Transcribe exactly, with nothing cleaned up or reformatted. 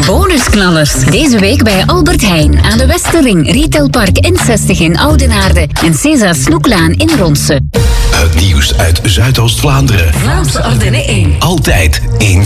Bonusknallers. Deze week bij Albert Heijn aan de Westerring, Retailpark N zestig in Oudenaarde en César Snoeklaan in Ronse. Het nieuws uit Zuidoost-Vlaanderen. Vlaamse Ardennen één. Altijd één